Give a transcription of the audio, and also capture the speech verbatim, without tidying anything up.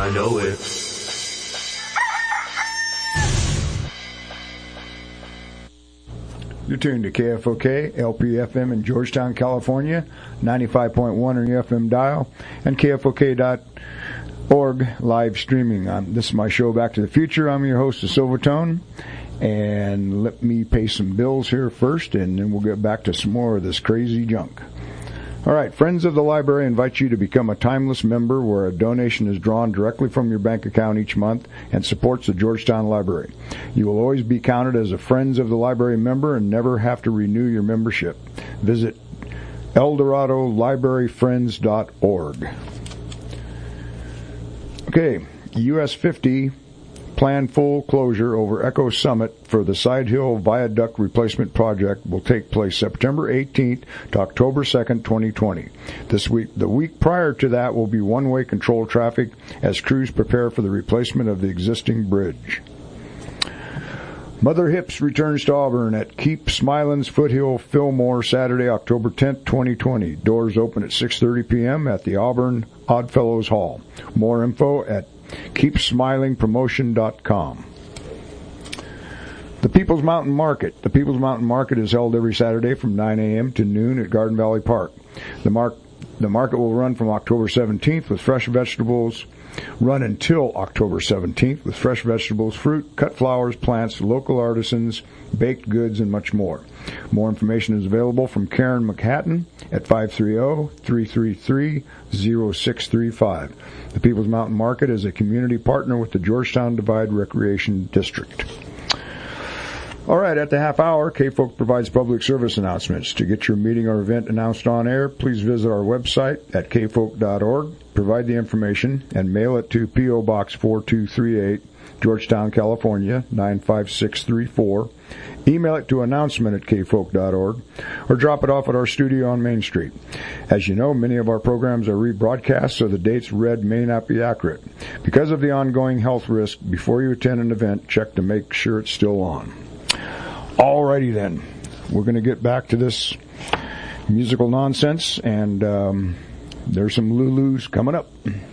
I know it. You're tuned to K F O K, L P F M in Georgetown, California, ninety-five point one on your F M dial, and K F O K dot org live streaming. Um, this is my show, Back to the Future. I'm your host, Silvertone, and let me pay some bills here first, and then we'll get back to some more of this crazy junk. All right, Friends of the Library invite you to become a timeless member where a donation is drawn directly from your bank account each month and supports the Georgetown Library. You will always be counted as a Friends of the Library member and never have to renew your membership. Visit El Dorado Library Friends dot org. Okay, U S fifty planned full closure over Echo Summit for the Side Hill Viaduct Replacement Project will take place September eighteenth to October second, twenty twenty. This week, the week prior to that will be one-way control traffic as crews prepare for the replacement of the existing bridge. Mother Hips returns to Auburn at Keep Smiling's Foothill Fillmore Saturday, October tenth, twenty twenty. Doors open at six thirty p.m. at the Auburn Oddfellows Hall. More info at keep smiling promotion dot com. The People's Mountain Market. The People's Mountain Market is held every Saturday from nine a.m. to noon at Garden Valley Park. The, mar- the market will run from October seventeenth with fresh vegetables, run until October seventeenth with fresh vegetables, fruit, cut flowers, plants, local artisans, baked goods, and much more. More information is available from Karen McHatton at five three zero, three three three, zero six three five. The People's Mountain Market is a community partner with the Georgetown Divide Recreation District. All right, at the half hour, K-Folk provides public service announcements. To get your meeting or event announced on air, please visit our website at k folk dot org, provide the information, and mail it to P O. Box four two three eight, Georgetown, California, nine five six three four. Email it to announcement at k folk dot org, or drop it off at our studio on Main Street. As you know, many of our programs are rebroadcast, so the dates read may not be accurate. Because of the ongoing health risk, before you attend an event, check to make sure it's still on. Alrighty then, we're going to get back to this musical nonsense, and um, there's some Lulus coming up.